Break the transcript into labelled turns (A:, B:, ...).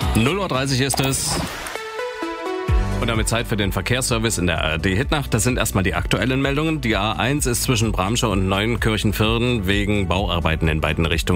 A: 0:30 Uhr ist es. Und damit Zeit für den Verkehrsservice in der ARD-Hitnacht. Das sind erstmal die aktuellen Meldungen. Die A1 ist zwischen Bramschau und Neunkirchen-Vierden wegen Bauarbeiten in beiden Richtungen